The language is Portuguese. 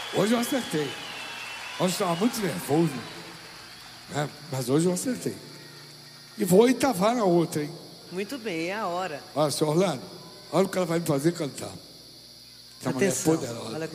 Hoje eu acertei. Ontem estava muito nervoso, né? Mas hoje eu acertei. E vou oitavar na outra, hein? Muito bem, é a hora. Olha, senhor Orlando, olha o que ela vai me fazer cantar. Essa mulher é Atenção, poderosa. olha